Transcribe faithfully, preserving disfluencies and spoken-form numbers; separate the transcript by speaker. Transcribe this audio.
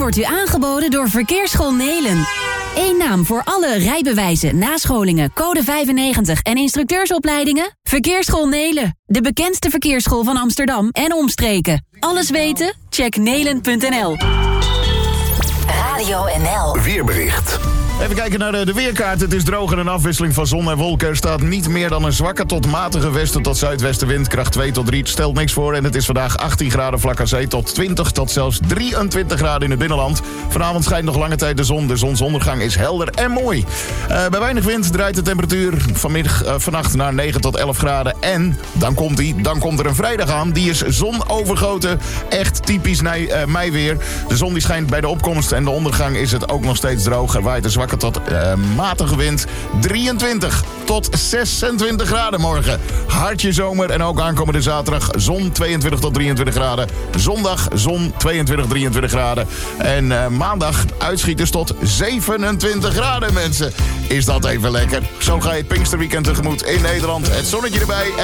Speaker 1: wordt u aangeboden door Verkeersschool Nelen. Eén naam voor alle rijbewijzen, nascholingen, code vijfennegentig en instructeursopleidingen? Verkeersschool Nelen, de bekendste verkeersschool van Amsterdam en omstreken. Alles weten? Check nelen punt n l.
Speaker 2: Radio N L.
Speaker 3: Weerbericht. Even kijken naar de, de weerkaart. Het is droog en een afwisseling van zon en wolken. Er staat niet meer dan een zwakke tot matige westen tot zuidwestenwind. Kracht twee tot drie, stelt niks voor. En het is vandaag achttien graden vlak aan zee tot twintig tot zelfs drieëntwintig graden in het binnenland. Vanavond schijnt nog lange tijd de zon. De zonsondergang is helder en mooi. Uh, bij weinig wind draait de temperatuur vanmiddag, uh, vannacht naar negen tot elf graden. En dan komt, die, dan komt er een vrijdag aan. Die is zonovergoten. Echt typisch mei, uh, meiweer. De zon die schijnt bij de opkomst en de ondergang is het ook nog steeds droog. Er waait een zwakke tot uh, matige wind. drieëntwintig tot zesentwintig graden morgen. Hartje zomer en ook aankomende zaterdag zon tweeëntwintig tot drieëntwintig graden. Zondag zon tweeëntwintig, drieëntwintig graden. En uh, maandag uitschieters tot zevenentwintig graden, mensen. Is dat even lekker? Zo ga je het Pinksterweekend tegemoet in Nederland. Het zonnetje erbij.